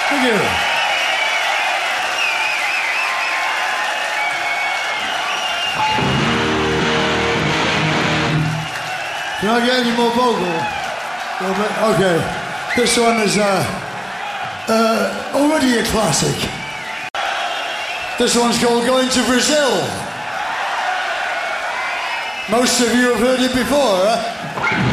Thank you. Can I get any more vocal? Okay. This one is already a classic. This one's called Going to Brazil. Most of you have heard it before, huh?